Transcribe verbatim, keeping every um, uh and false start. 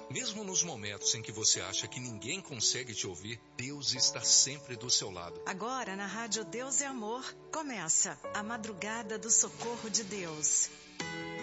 Mesmo nos momentos em que você acha que ninguém consegue te ouvir, Deus está sempre do seu lado. Agora na Rádio Deus é Amor, começa a Madrugada do Socorro de Deus.